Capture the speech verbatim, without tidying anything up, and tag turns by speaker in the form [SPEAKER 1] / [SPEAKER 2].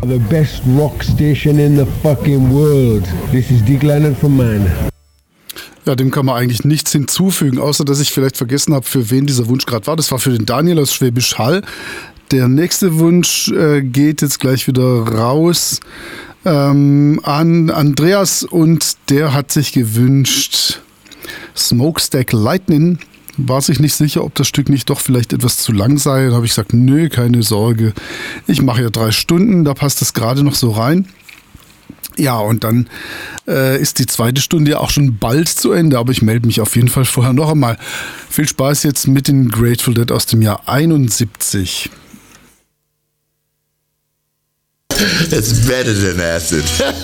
[SPEAKER 1] The best rock station in the fucking world. This is Dick Leonard from Man.
[SPEAKER 2] Ja, dem kann man eigentlich nichts hinzufügen, außer dass ich vielleicht vergessen habe, für wen dieser Wunsch gerade war. Das war für den Daniel aus Schwäbisch Hall. Der nächste Wunsch äh, geht jetzt gleich wieder raus ähm, an Andreas und der hat sich gewünscht Smokestack Lightning. War sich nicht sicher, ob das Stück nicht doch vielleicht etwas zu lang sei. Dann habe ich gesagt, nö, keine Sorge. Ich mache ja drei Stunden, da passt es gerade noch so rein. Ja, und dann äh, ist die zweite Stunde ja auch schon bald zu Ende, aber ich melde mich auf jeden Fall vorher noch einmal. Viel Spaß jetzt mit den Grateful Dead aus dem Jahr einundsiebzig.
[SPEAKER 3] It's better than acid.